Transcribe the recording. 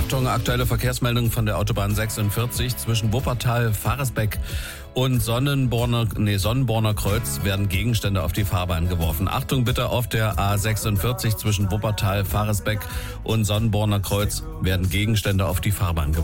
Achtung, aktuelle Verkehrsmeldung von der Autobahn 46 zwischen Wuppertal, Faresbeck und Sonnenborner Kreuz werden Gegenstände auf die Fahrbahn geworfen. Achtung bitte, auf der A46 zwischen Wuppertal, Faresbeck und Sonnenborner Kreuz werden Gegenstände auf die Fahrbahn geworfen.